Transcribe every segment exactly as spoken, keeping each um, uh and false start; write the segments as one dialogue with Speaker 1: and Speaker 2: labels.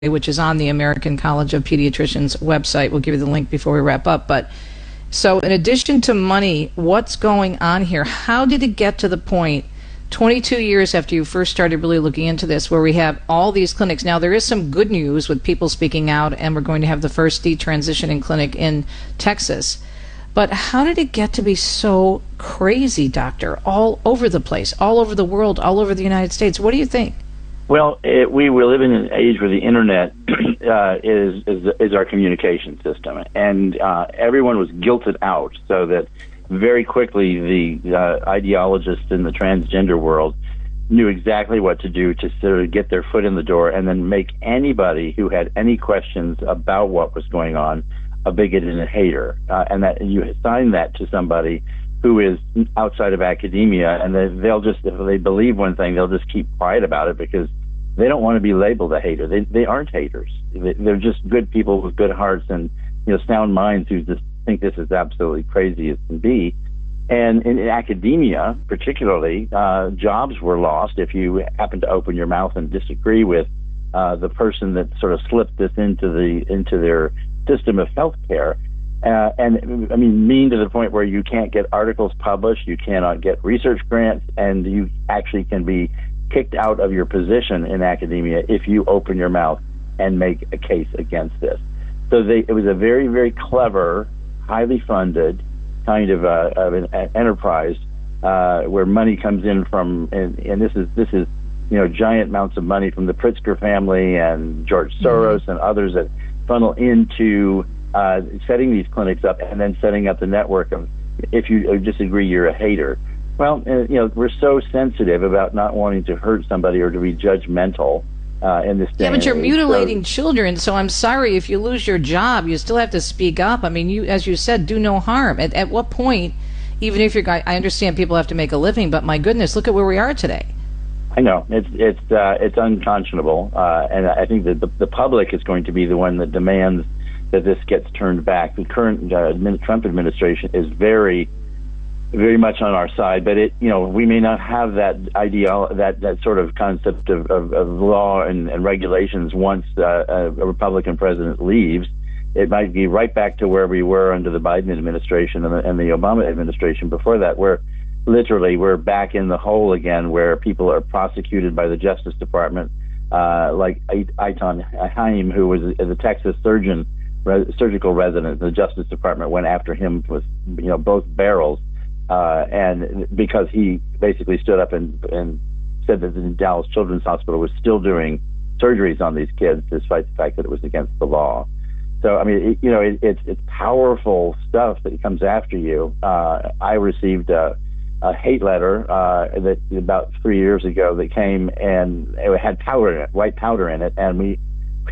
Speaker 1: which is on the American College of Pediatricians website. We'll give you the link before we wrap up. But so in addition to money, what's going on here? How did it get to the point, twenty-two years after you first started really looking into this, where we have all these clinics? Now, there is some good news with people speaking out, and we're going to have the first detransitioning clinic in Texas. But how did it get to be so crazy, doctor, all over the place, all over the world, all over the United States? What do you think?
Speaker 2: Well, it, we we live in an age where the internet uh, is, is is our communication system, and uh, everyone was guilted out, so that very quickly the uh, ideologists in the transgender world knew exactly what to do to sort of get their foot in the door, and then make anybody who had any questions about what was going on a bigot and a hater, uh, and that you assign that to somebody who is outside of academia, and they, they'll just, if they believe one thing, they'll just keep quiet about it because they don't want to be labeled a hater. They they aren't haters. They, they're just good people with good hearts and, you know, sound minds who just think this is absolutely crazy as can be. And in academia, particularly, uh, jobs were lost if you happen to open your mouth and disagree with uh, the person that sort of slipped this into the into their system of health care. Uh, and I mean, mean to the point where you can't get articles published, you cannot get research grants, and you actually can be kicked out of your position in academia if you open your mouth and make a case against this. So they, it was a very, very clever, highly funded kind of, uh, of an enterprise uh, where money comes in from, and, and this is this is you know giant amounts of money from the Pritzker family and George Soros mm-hmm. and others that funnel into uh, setting these clinics up and then setting up the network of, if you disagree, you're a hater. Well, uh, you know, we're so sensitive about not wanting to hurt somebody or to be judgmental uh, in this day.
Speaker 1: Yeah, but you're
Speaker 2: age.
Speaker 1: mutilating
Speaker 2: so,
Speaker 1: children, so I'm sorry if you lose your job, you still have to speak up. I mean, you, as you said, do no harm. At, at what point, even if you're, I understand people have to make a living, but my goodness, look at where we are today.
Speaker 2: I know it's it's uh, it's unconscionable, uh, and I think that the, the public is going to be the one that demands that this gets turned back. The current uh, Trump administration is very, very much on our side, but it, you know, we may not have that ideal, that, that sort of concept of, of, of law and, and regulations once uh, a Republican president leaves. It might be right back to where we were under the Biden administration and the, and the Obama administration before that, where literally we're back in the hole again, where people are prosecuted by the Justice Department, uh, like Eitan Haim, who was a, a Texas surgeon, re, surgical resident. The Justice Department went after him with, you know, both barrels. Uh, and because he basically stood up and, and said that the Dallas Children's Hospital was still doing surgeries on these kids, despite the fact that it was against the law. So, I mean, it, you know, it, it's it's powerful stuff that comes after you. Uh, I received a, a hate letter uh, that about three years ago that came, and it had powder in it, white powder in it, and we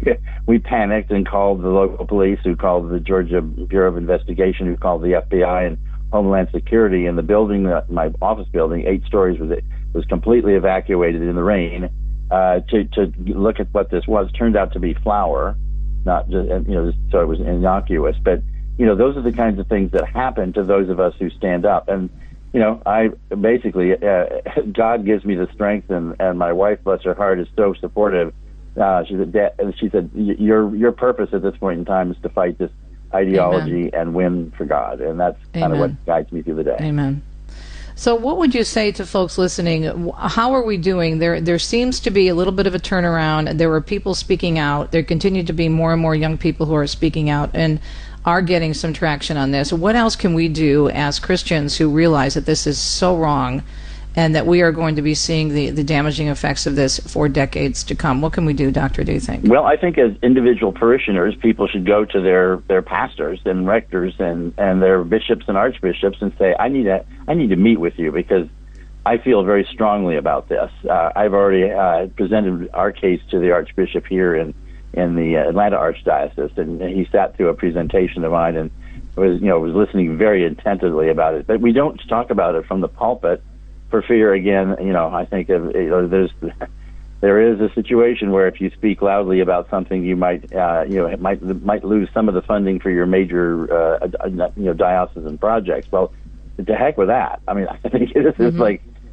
Speaker 2: we panicked and called the local police, who called the Georgia Bureau of Investigation, who called the F B I and Homeland Security. In the building, my office building, eight stories, was was completely evacuated in the rain uh, to to look at what this was. Turned out to be flour, not just, you know, so it was innocuous. But you know, those are the kinds of things that happen to those of us who stand up. And you know, I basically uh, God gives me the strength, and and my wife, bless her heart, is so supportive. Uh, she said, Dad, she said, your your purpose at this point in time is to fight this ideology Amen. And win for God, and that's Amen. Kind of what guides me through the day.
Speaker 1: Amen. So what would you say to folks listening? How are we doing? There there seems to be a little bit of a turnaround. There were people speaking out. There continue to be more and more young people who are speaking out and are getting some traction on this. What else can we do as Christians who realize that this is so wrong and that we are going to be seeing the, the damaging effects of this for decades to come? What can we do, Doctor, do you think?
Speaker 2: Well, I think as individual parishioners, people should go to their, their pastors and rectors and, and their bishops and archbishops and say, I need to, I need to meet with you because I feel very strongly about this. Uh, I've already uh, presented our case to the archbishop here in, in the Atlanta Archdiocese, and he sat through a presentation of mine and was, you know, was listening very attentively about it. But we don't talk about it from the pulpit, for fear, again, you know, I think of, you know, there's there is a situation where if you speak loudly about something, you might, uh, you know, it might might lose some of the funding for your major, uh, you know, diocesan projects. Well, to heck with that. I mean, I think this mm-hmm. is like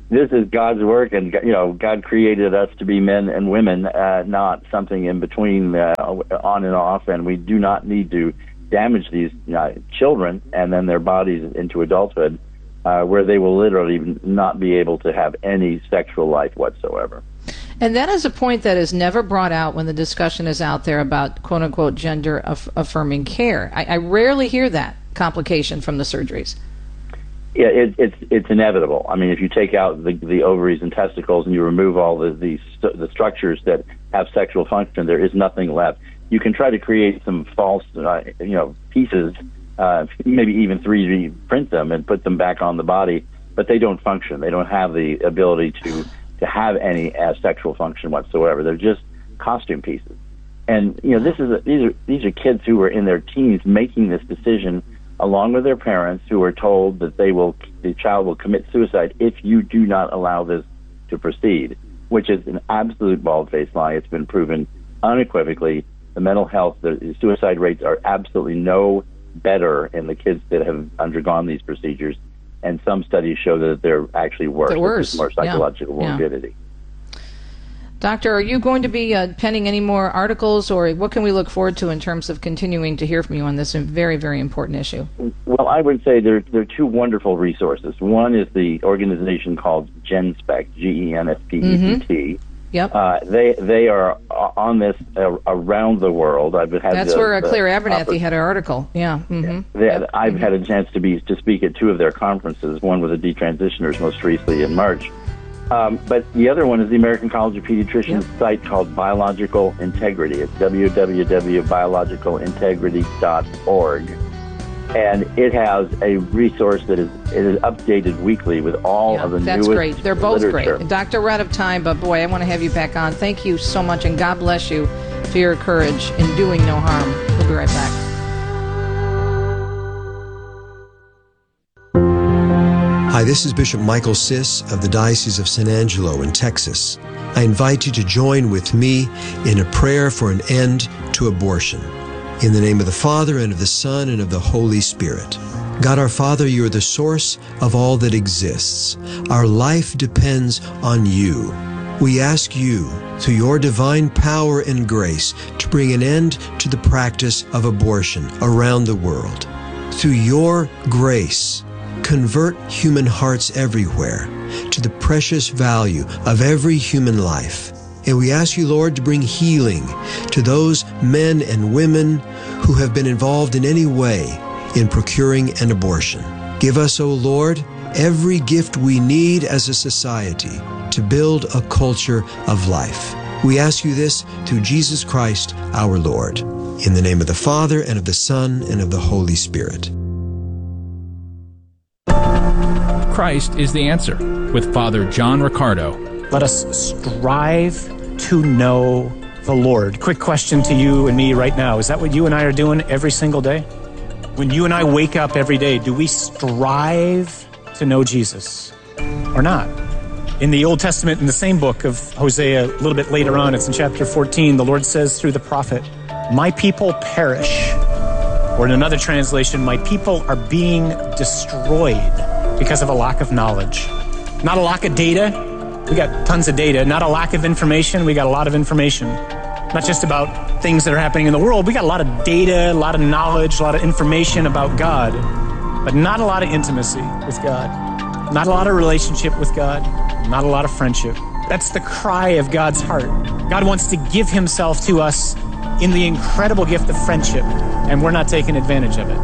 Speaker 2: this is God's work, and you know, God created us to be men and women, uh, not something in between, uh, on and off. And we do not need to damage these uh, children and then their bodies into adulthood, uh, where they will literally not be able to have any sexual life whatsoever.
Speaker 1: And that is a point that is never brought out when the discussion is out there about quote-unquote gender aff- affirming care. I, I rarely hear that complication from the surgeries.
Speaker 2: Yeah, it, it's it's inevitable. I mean, if you take out the, the ovaries and testicles and you remove all the, the st- the structures that have sexual function, there is nothing left. You can try to create some false, uh, you know, pieces, uh, maybe even three D print them and put them back on the body, but they don't function. They don't have the ability to to have any uh, sexual function whatsoever. They're just costume pieces. And you know, this is a, these are these are kids who are in their teens making this decision, along with their parents, who are told that they will, the child will commit suicide if you do not allow this to proceed, which is an absolute bald-faced lie. It's been proven unequivocally. The mental health, the suicide rates are absolutely no better in the kids that have undergone these procedures, and some studies show that they're actually worse.
Speaker 1: They're worse.
Speaker 2: More psychological
Speaker 1: yeah.
Speaker 2: morbidity.
Speaker 1: Yeah. Doctor, are you going to be uh, penning any more articles, or what can we look forward to in terms of continuing to hear from you on this very, very important issue?
Speaker 2: Well, I would say there, there are two wonderful resources. One is the organization called GenSpect, G E N S P E C T.
Speaker 1: Mm-hmm. Yep.
Speaker 2: Uh, they they are on this uh, around the world. I've had
Speaker 1: That's
Speaker 2: the,
Speaker 1: where uh,
Speaker 2: the
Speaker 1: Claire Abernathy
Speaker 2: oppor-
Speaker 1: had her article. Yeah. Mm-hmm.
Speaker 2: They,
Speaker 1: yep.
Speaker 2: I've
Speaker 1: mm-hmm.
Speaker 2: had a chance to be to speak at two of their conferences. One with the detransitioners most recently in March. Um, but the other one is the American College of Pediatricians yep. site called Biological Integrity. It's w w w dot biological integrity dot org. And it has a resource that is, it is updated weekly with all
Speaker 1: yeah,
Speaker 2: of the
Speaker 1: that's
Speaker 2: newest
Speaker 1: great. They're both
Speaker 2: literature.
Speaker 1: great. Doctor, we're out of time, but boy, I want to have you back on. Thank you so much, and God bless you for your courage in doing no harm. We'll be right back.
Speaker 3: Hi, this is Bishop Michael Siss of the Diocese of San Angelo in Texas. I invite you to join with me in a prayer for an end to abortion. In the name of the Father, and of the Son, and of the Holy Spirit. God our Father, you are the source of all that exists. Our life depends on you. We ask you, through your divine power and grace, to bring an end to the practice of abortion around the world. Through your grace, convert human hearts everywhere to the precious value of every human life. And we ask you, Lord, to bring healing to those men and women who have been involved in any way in procuring an abortion. Give us, O Lord, every gift we need as a society to build a culture of life. We ask you this through Jesus Christ, our Lord. In the name of the Father, and of the Son, and of the Holy Spirit.
Speaker 4: Christ is the answer, with Father John Riccardo.
Speaker 5: Let us strive to know the Lord. Quick question to you and me right now. Is that what you and I are doing every single day? When you and I wake up every day, do we strive to know Jesus or not? In the Old Testament, in the same book of Hosea, a little bit later on, it's in chapter fourteen, the Lord says through the prophet, "My people perish." Or in another translation, "My people are being destroyed because of a lack of knowledge." Not a lack of data. We got tons of data. Not a lack of information. We got a lot of information. Not just about things that are happening in the world. We got a lot of data, a lot of knowledge, a lot of information about God, but not a lot of intimacy with God. Not a lot of relationship with God. Not a lot of friendship. That's the cry of God's heart. God wants to give himself to us in the incredible gift of friendship, and we're not taking advantage of it.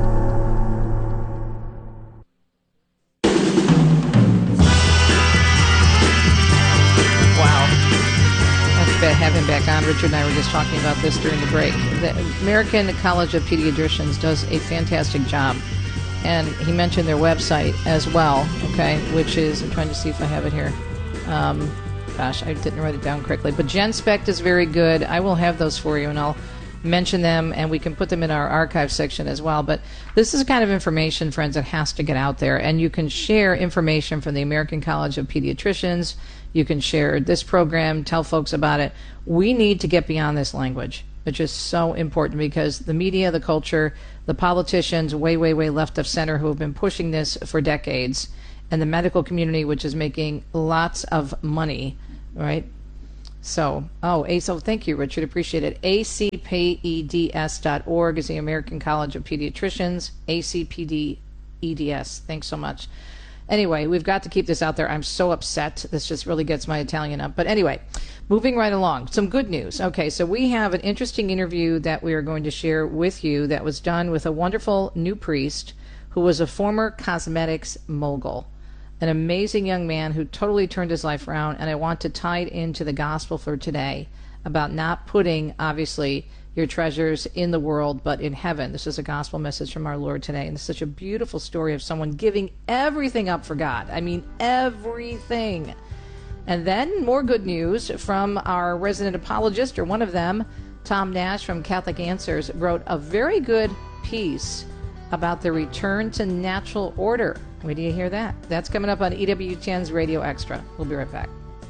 Speaker 1: Have him back on. Richard and I were just talking about this during the break. The American College of Pediatricians does a fantastic job, and he mentioned their website as well, okay, which is, I'm trying to see if I have it here. Um, gosh, I didn't write it down correctly, but GenSpect is very good. I will have those for you, and I'll mention them, and we can put them in our archive section as well. But this is the kind of information, friends, that has to get out there, and you can share information from the American College of Pediatricians. You can share this program, tell folks about it. We need to get beyond this language, which is so important, because the media, the culture, the politicians, way, way, way left of center, who have been pushing this for decades, and the medical community, which is making lots of money, right? So, oh, A C, oh, thank you, Richard. Appreciate it. A C P E D S dot org is the American College of Pediatricians. A C P D E D S. Thanks so much. Anyway, we've got to keep this out there. I'm so upset. This just really gets my Italian up. But anyway, moving right along. Some good news. Okay, so we have an interesting interview that we are going to share with you that was done with a wonderful new priest who was a former cosmetics mogul. An amazing young man who totally turned his life around, and I want to tie it into the gospel for today about not putting, obviously, your treasures in the world, but in heaven. This is a gospel message from our Lord today, and it's such a beautiful story of someone giving everything up for God. I mean, everything. And then more good news from our resident apologist, or one of them, Tom Nash from Catholic Answers, wrote a very good piece about the return to natural order. Wait till you hear that. That's coming up on E W T N's Radio Extra. We'll be right back.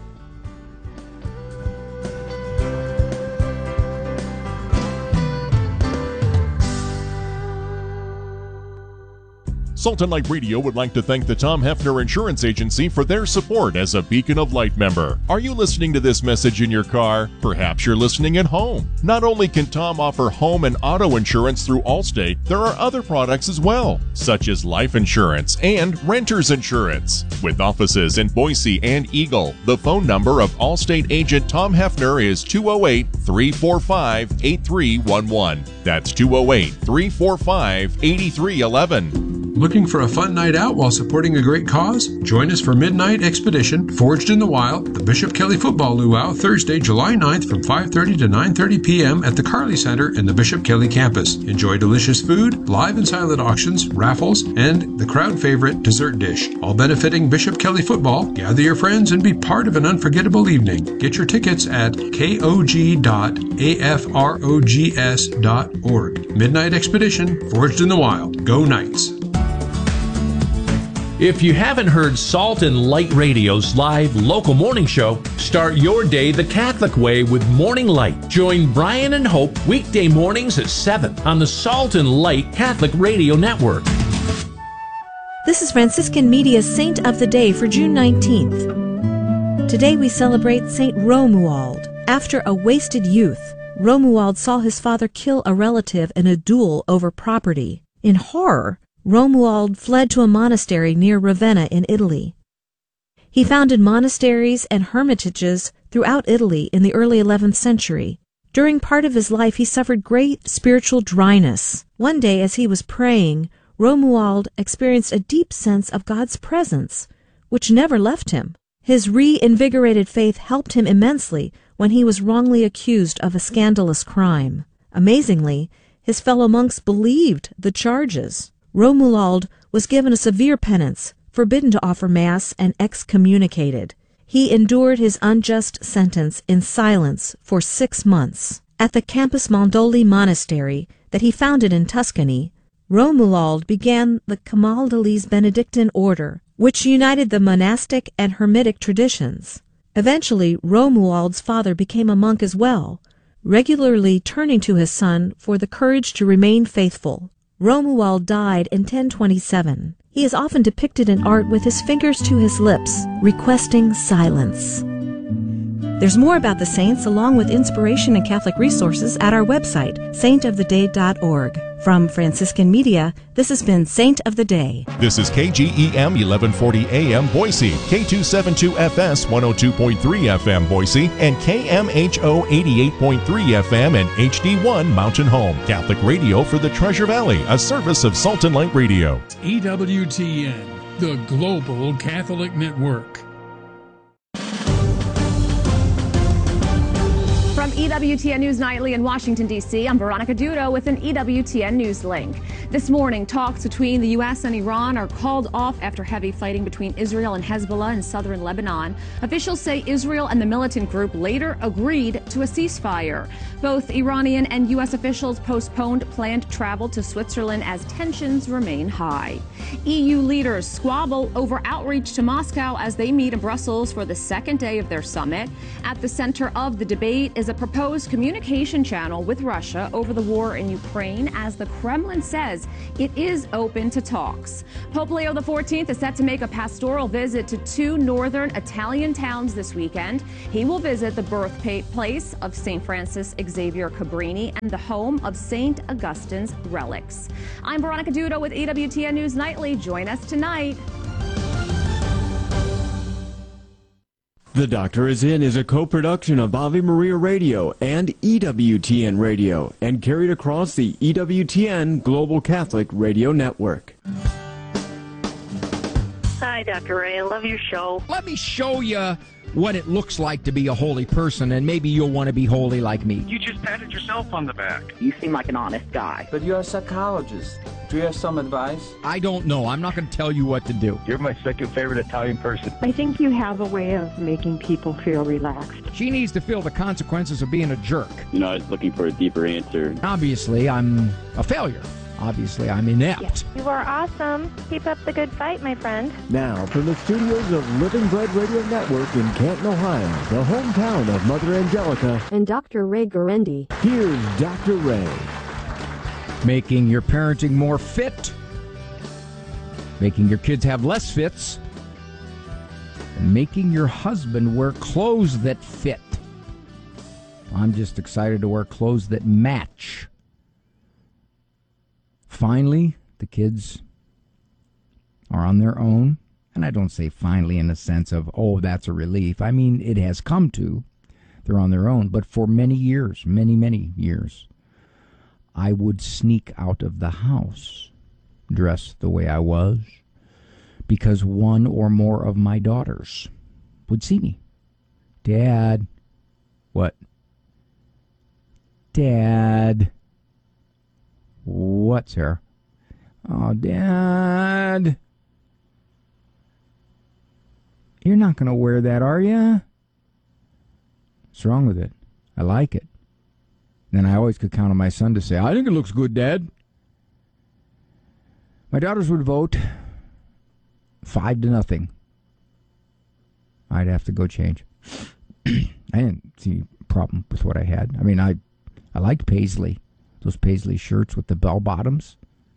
Speaker 6: Salt and Light Radio would like to thank the Tom Hefner Insurance Agency for their support as a Beacon of Light member. Are you listening to this message in your car? Perhaps you're listening at home. Not only can Tom offer home and auto insurance through Allstate, there are other products as well, such as life insurance and renter's insurance. With offices in Boise and Eagle, the phone number of Allstate agent Tom Hefner is two oh eight, three four five, eight three one one. That's two oh eight, three four five, eight three one one.
Speaker 7: Looking for a fun night out while supporting a great cause? Join us for Midnight Expedition, Forged in the Wild, the Bishop Kelly Football Luau, Thursday, July ninth from five thirty to nine thirty p.m. at the Carly Center in the Bishop Kelly campus. Enjoy delicious food, live and silent auctions, raffles, and the crowd favorite dessert dish. All benefiting Bishop Kelly Football. Gather your friends and be part of an unforgettable evening. Get your tickets at k o g dot a f rogs dot org. Midnight Expedition, Forged in the Wild. Go Knights!
Speaker 8: If you haven't heard Salt and Light Radio's live local morning show, start your day the Catholic way with Morning Light. Join Brian and Hope weekday mornings at seven on the Salt and Light Catholic Radio Network.
Speaker 9: This is Franciscan Media's Saint of the Day for June nineteenth. Today we celebrate Saint Romuald. After a wasted youth, Romuald saw his father kill a relative in a duel over property. In horror, Romuald fled to a monastery near Ravenna in Italy. He founded monasteries and hermitages throughout Italy in the early eleventh century. During part of his life, he suffered great spiritual dryness. One day, as he was praying, Romuald experienced a deep sense of God's presence, which never left him. His reinvigorated faith helped him immensely when he was wrongly accused of a scandalous crime. Amazingly, his fellow monks believed the charges. Romuald was given a severe penance, forbidden to offer Mass, and excommunicated. He endured his unjust sentence in silence for six months. At the Campus Mondoli Monastery that he founded in Tuscany, Romuald began the Camaldolese Benedictine order, which united the monastic and hermitic traditions. Eventually, Romuald's father became a monk as well, regularly turning to his son for the courage to remain faithful. Romuald died in ten twenty-seven. He is often depicted in art with his fingers to his lips, requesting silence. There's more about the saints along with inspiration and Catholic resources at our website, saint of the day dot org. From Franciscan Media, this has been Saint of the Day.
Speaker 6: This is K G E M eleven forty A M Boise, K two seventy-two F S one oh two point three F M Boise, and K M H O eighty-eight point three F M and H D one Mountain Home. Catholic radio for the Treasure Valley, a service of Salt and Light Radio.
Speaker 10: E W T N, the Global Catholic Network.
Speaker 11: From E W T N News Nightly in Washington, D C, I'm Veronica Dudo with an E W T N News link. This morning, talks between the U S and Iran are called off after heavy fighting between Israel and Hezbollah in southern Lebanon. Officials say Israel and the militant group later agreed to a ceasefire. Both Iranian and U S officials postponed planned travel to Switzerland as tensions remain high. E U leaders squabble over outreach to Moscow as they meet in Brussels for the second day of their summit. At the center of the debate is a proposal proposed communication channel with Russia over the war in Ukraine, as the Kremlin says it is open to talks. Pope Leo the fourteenth is set to make a pastoral visit to two northern Italian towns this weekend. He will visit the birthplace of Saint Francis Xavier Cabrini and the home of Saint Augustine's relics. I'm Veronica Dudo with E W T N News Nightly. Join us tonight.
Speaker 12: The Doctor Is In is a co-production of Ave Maria Radio and E W T N Radio and carried across the E W T N Global Catholic Radio Network.
Speaker 13: Hi, Doctor Ray. I love your show.
Speaker 14: Let me show you what it looks like to be a holy person, and maybe you'll want to be holy like me.
Speaker 15: You just patted yourself on the back.
Speaker 16: You seem like an honest guy.
Speaker 17: But you're a psychologist. Do you have some advice?
Speaker 14: I don't know. I'm not going to tell you what to do.
Speaker 15: You're my second favorite Italian person.
Speaker 18: I think you have a way of making people feel relaxed.
Speaker 14: She needs to feel the consequences of being a jerk.
Speaker 19: You know, I was looking for a deeper answer.
Speaker 14: Obviously, I'm a failure. Obviously, I'm inept.
Speaker 20: Yes. You are awesome. Keep up the good fight, my friend.
Speaker 12: Now, from the studios of Living Bread Radio Network in Canton, Ohio, the hometown of Mother Angelica,
Speaker 9: and Doctor Ray Guarendi,
Speaker 12: here's Doctor Ray.
Speaker 14: Making your parenting more fit, making your kids have less fits, and making your husband wear clothes that fit. I'm just excited to wear clothes that match. Finally, the kids are on their own. And I don't say finally in the sense of, oh, that's a relief. I mean, it has come to. They're on their own. But for many years, many, many years, I would sneak out of the house, dressed the way I was, because one or more of my daughters would see me. Dad. What? Dad. What, sir? Oh, Dad. You're not going to wear that, are you? What's wrong with it? I like it. Then I always could count on my son to say, I think it looks good, Dad. My daughters would vote five to nothing. I'd have to go change. I didn't see a problem with what I had. I mean, I, I liked Paisley. Those Paisley shirts with the bell bottoms.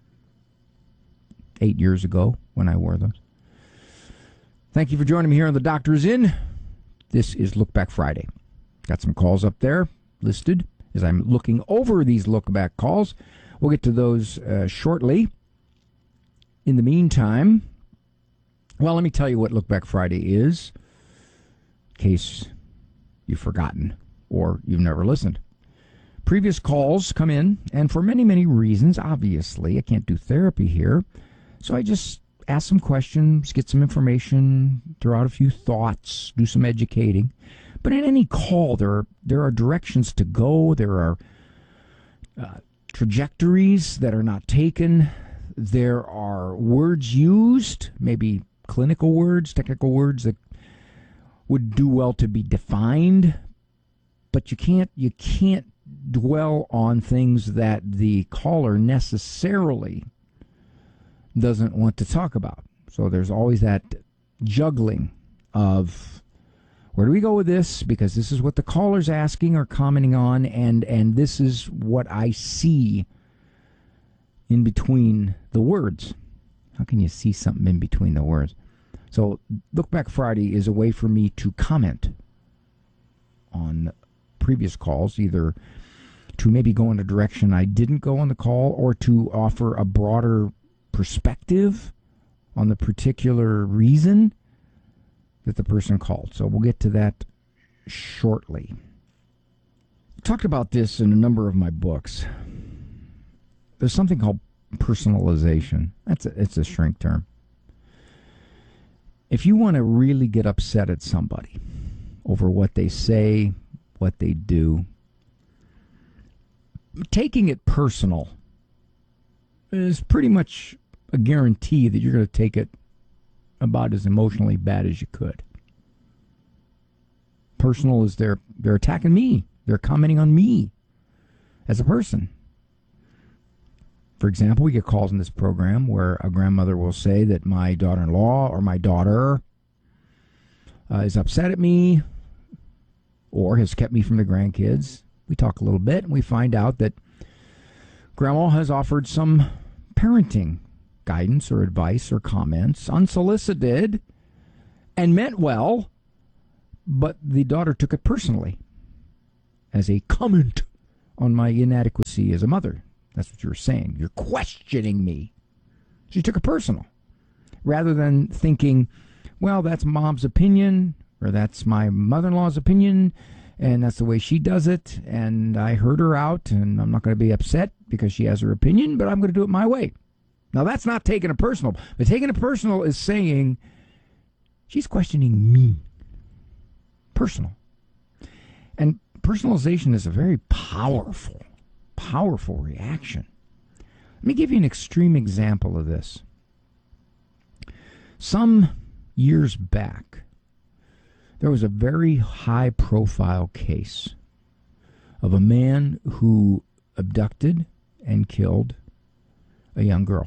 Speaker 14: Eight years ago when I wore those. Thank you for joining me here on The Doctor's In. This is Look Back Friday. Got some calls up there listed as I'm looking over these look back calls. We'll get to those uh, shortly. In the meantime, well, let me tell you what Look Back Friday is, in case you've forgotten or you've never listened. Previous calls come in, and for many, many reasons, obviously, I can't do therapy here, so I just ask some questions, get some information, throw out a few thoughts, do some educating. But in any call, there are, there are directions to go, there are uh, trajectories that are not taken, there are words used, maybe clinical words, technical words that would do well to be defined, but you can't you can't dwell on things that the caller necessarily doesn't want to talk about. So there's always that juggling of where do we go with this, because this is what the caller's asking or commenting on, and and this is what I see in between the words. How can you see something in between the words? So Look Back Friday is a way for me to comment on previous calls, either to maybe go in a direction I didn't go on the call, or to offer a broader perspective on the particular reason that the person called. So we'll get to that shortly. I talked about this in a number of my books. There's something called personalization. That's a, it's a shrink term. If you want to really get upset at somebody over what they say, what they do, taking it personal is pretty much a guarantee that you're going to take it about as emotionally bad as you could. Personal is they're they're attacking me. They're commenting on me as a person. For example, we get calls in this program where a grandmother will say that my daughter-in-law or my daughter uh, is upset at me or has kept me from the grandkids. We talk a little bit, and we find out that Grandma has offered some parenting guidance or advice or comments, unsolicited, and meant well, but the daughter took it personally as a comment on my inadequacy as a mother. That's what you were saying. You're questioning me. She took it personal, rather than thinking, well, that's Mom's opinion, or that's my mother-in-law's opinion, and that's the way she does it, and I heard her out, and I'm not going to be upset because she has her opinion, but I'm going to do it my way. Now, that's not taking it personal. But taking it personal is saying, she's questioning me. Personal. And personalization is a very powerful, powerful reaction. Let me give you an extreme example of this. Some years back, there was a very high-profile case of a man who abducted and killed a young girl.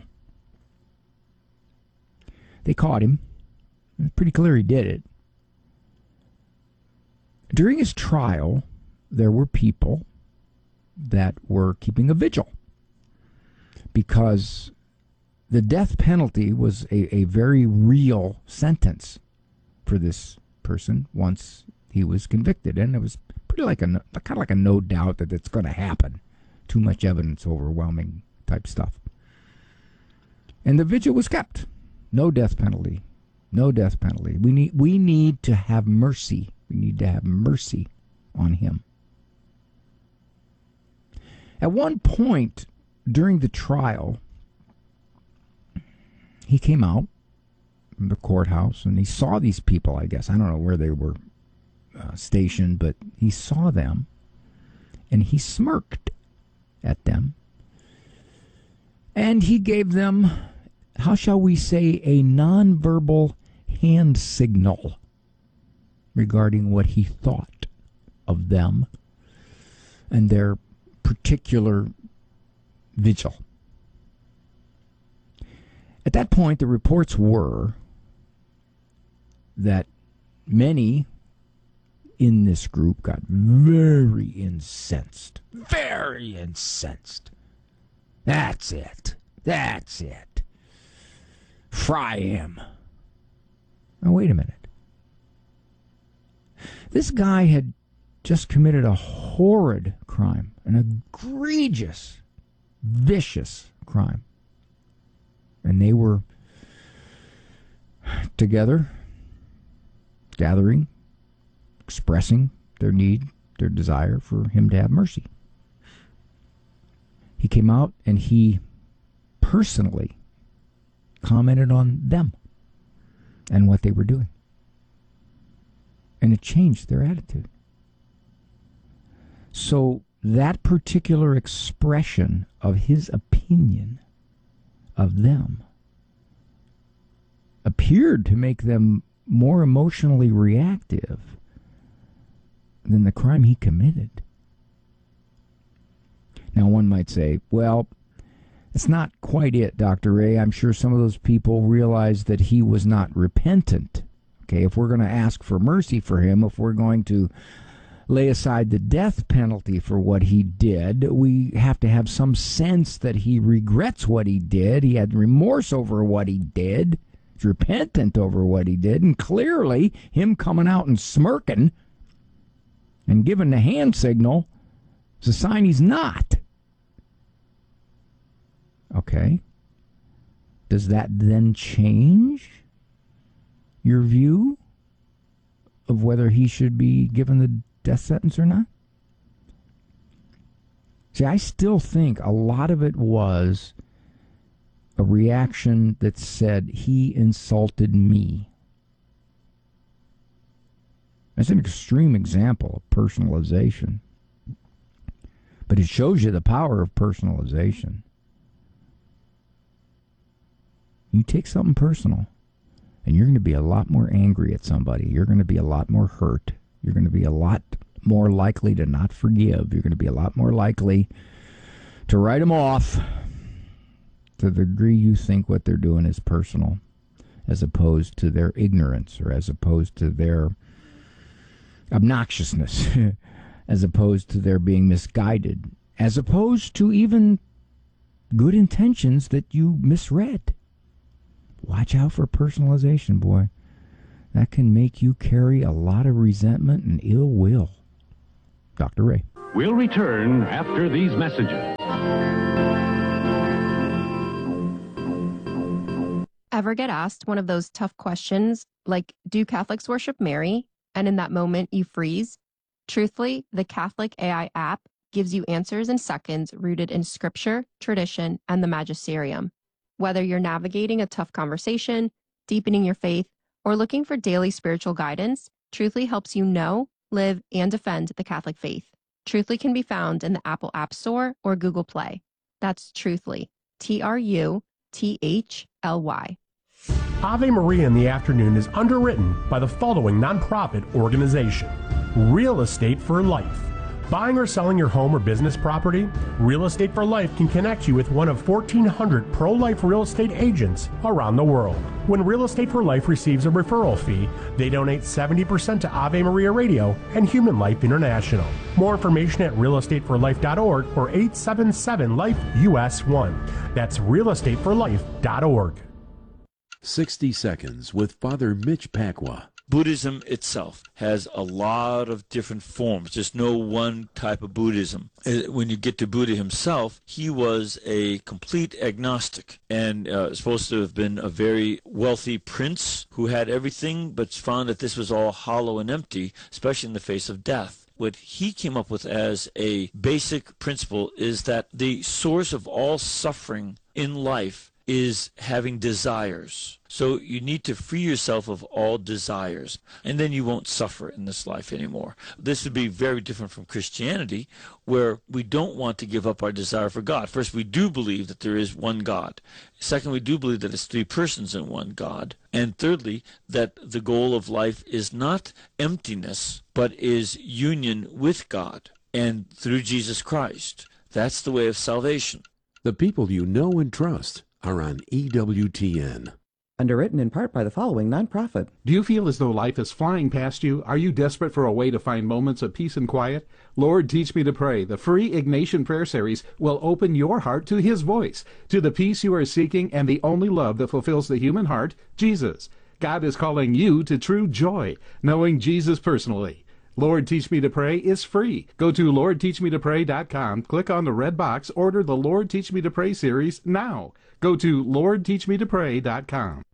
Speaker 14: They caught him. It was pretty clear he did it. During his trial, there were people that were keeping a vigil because the death penalty was a, a very real sentence for this person once he was convicted, and it was pretty like a kind of like a no doubt that it's going to happen. Too much evidence, overwhelming type stuff. And the vigil was kept. No death penalty. No death penalty. We need we need to have mercy. We need to have mercy on him. At one point during the trial, he came out from the courthouse and he saw these people, I guess. I don't know where they were uh, stationed, but he saw them and he smirked at them. And he gave them, how shall we say, a nonverbal hand signal regarding what he thought of them and their particular vigil. At that point, the reports were that many in this group got very incensed. Very incensed. That's it. That's it. Fry him. Now, wait a minute. This guy had just committed a horrid crime, an egregious, vicious crime. And they were together, gathering, expressing their need, their desire for him to have mercy. He came out and he personally commented on them and what they were doing. And it changed their attitude. So that particular expression of his opinion of them appeared to make them more emotionally reactive than the crime he committed. Now, one might say, well, it's not quite it, Doctor Ray. I'm sure some of those people realized that he was not repentant. Okay, if we're going to ask for mercy for him, if we're going to lay aside the death penalty for what he did, we have to have some sense that he regrets what he did. He had remorse over what he did. He's repentant over what he did. And clearly, him coming out and smirking and giving the hand signal is a sign he's not. Okay. Does that then change your view of whether he should be given the death sentence or not? See, I still think a lot of it was a reaction that said, he insulted me. That's an extreme example of personalization. But it shows you the power of personalization. You take something personal, and you're going to be a lot more angry at somebody. You're going to be a lot more hurt. You're going to be a lot more likely to not forgive. You're going to be a lot more likely to write them off to the degree you think what they're doing is personal, as opposed to their ignorance or as opposed to their obnoxiousness. as opposed to their being misguided, as opposed to even good intentions that you misread. Watch out for personalization, boy. That can make you carry a lot of resentment and ill will. Doctor Ray.
Speaker 16: We'll return after these messages.
Speaker 21: Ever get asked one of those tough questions, like, do Catholics worship Mary? And in that moment, you freeze? Truthfully, the Catholic A I app gives you answers in seconds rooted in scripture, tradition, and the magisterium. Whether you're navigating a tough conversation, deepening your faith, or looking for daily spiritual guidance, Truthfully helps you know, live, and defend the Catholic faith. Truthfully can be found in the Apple App Store or Google Play. That's Truthfully, T R U T H L Y.
Speaker 22: Ave Maria in the Afternoon is underwritten by the following nonprofit organization: Real Estate for Life. Buying or selling your home or business property? Real Estate for Life can connect you with one of fourteen hundred pro-life real estate agents around the world. When Real Estate for Life receives a referral fee, they donate seventy percent to Ave Maria Radio and Human Life International. More information at real estate for life dot org or eight seven seven life U S one. That's real estate for life dot org.
Speaker 23: sixty Seconds with Father Mitch Pacwa.
Speaker 24: Buddhism itself has a lot of different forms. There's no one type of Buddhism. When you get to Buddha himself, he was a complete agnostic and uh, supposed to have been a very wealthy prince who had everything, but found that this was all hollow and empty, especially in the face of death. What he came up with as a basic principle is that the source of all suffering in life is having desires. So you need to free yourself of all desires, and then you won't suffer in this life anymore. This would be very different from Christianity, where we don't want to give up our desire for God. First, we do believe that there is one God. Second, we do believe that it's three persons in one God. And thirdly, that the goal of life is not emptiness, but is union with God and through Jesus Christ. That's the way of salvation.
Speaker 23: The people you know and trust are on E W T N.
Speaker 25: Underwritten in part by the following nonprofit.
Speaker 26: Do you feel as though life is flying past you? Are you desperate for a way to find moments of peace and quiet? Lord, Teach Me to Pray, the free Ignatian Prayer Series, will open your heart to His voice, to the peace you are seeking and the only love that fulfills the human heart, Jesus. God is calling you to true joy, knowing Jesus personally. Lord, Teach Me to Pray is free. Go to lord teach me to pray dot com, click on the red box, order the Lord, Teach Me to Pray series now. Go to lord teach me to pray dot com.